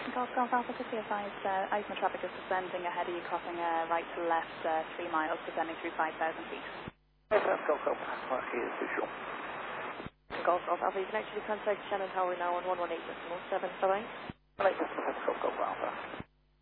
Golf Golf Alpha, just be advised, Eisner traffic is descending ahead of you, crossing right to left 3 miles, descending through 5,000 feet. Yes, that's Golf Golf Alpha, here is visual. Golf Golf Alpha, you can actually contact Shannon Tower now on 118.7, bye-bye. Right, that's Golf Golf Alpha.